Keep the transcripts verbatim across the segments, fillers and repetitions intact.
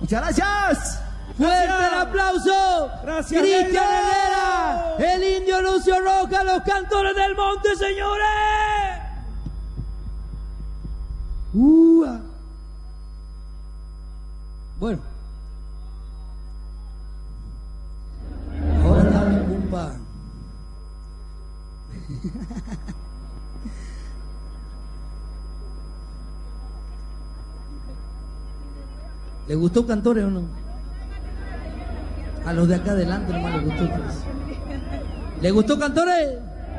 Muchas gracias. Fuerte el aplauso. Gracias, Cristian Negra. Herrera, el Indio Lucio Rojas, los Cantores del Monte, señores. Uh, ah. Bueno. Ahora dame, compa. ¿Le gustó Cantores o no? A los de acá adelante nomás les gustó. Pues. ¿Le gustó Cantores?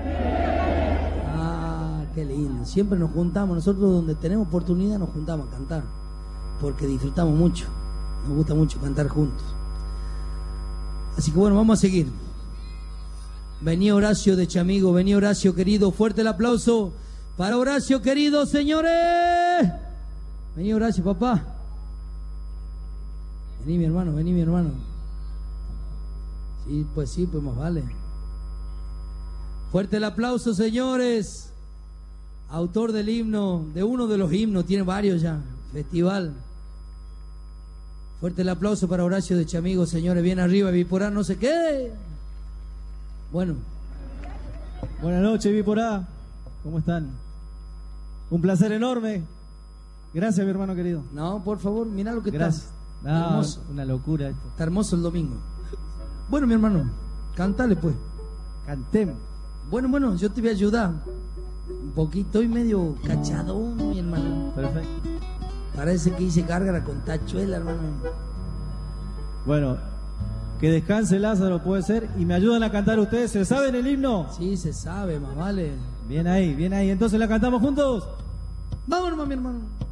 Ah, qué lindo. Siempre nos juntamos. Nosotros donde tenemos oportunidad nos juntamos a cantar. Porque disfrutamos mucho. Nos gusta mucho cantar juntos. Así que bueno, vamos a seguir. Venía Horacio de Chamigo. Venía Horacio querido. Fuerte el aplauso para Horacio querido, señores. Venía Horacio, papá. Vení mi hermano, vení mi hermano. Sí, pues sí, pues más vale. Fuerte el aplauso, señores. Autor del himno, de uno de los himnos, tiene varios ya. Festival. Fuerte el aplauso para Horacio de Chamigo, señores. Bien arriba, Viporá, no se quede. Bueno. Buenas noches, Viporá. ¿Cómo están? Un placer enorme. Gracias, mi hermano querido. No, por favor, mirá lo que Gracias. está. No, Hermoso. Una locura esto. Está hermoso el domingo. Bueno, mi hermano, cántale pues. Cantemos. Bueno, bueno, yo te voy a ayudar. Un poquito y medio cachadón, mi hermano. Perfecto. Parece que hice gárgara con tachuela, hermano. Bueno, que descanse Lázaro, puede ser. Y me ayudan a cantar ustedes. ¿Se saben el himno? Sí, se sabe, más vale. Bien ahí, bien ahí. Entonces la cantamos juntos. Vámonos, mi hermano.